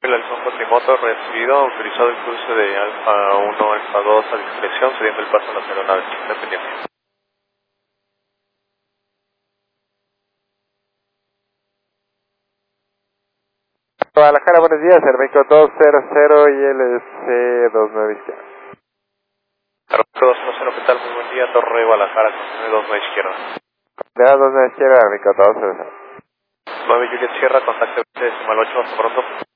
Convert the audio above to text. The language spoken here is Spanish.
El Alfa Cuatrimoto recibido, autorizado el cruce de Alfa 1, Alfa 2 a discreción, cediendo el paso a las aeronaves independientes. Guadalajara, buenos días, Hermeco 200 y LC 29 izquierda. Hermeco 210, ¿qué tal? Muy buen día, Torre Guadalajara, con 29 izquierda. De la 29 izquierda, Hermeco 200. 9 Juliet Sierra, contacto 8, hasta pronto.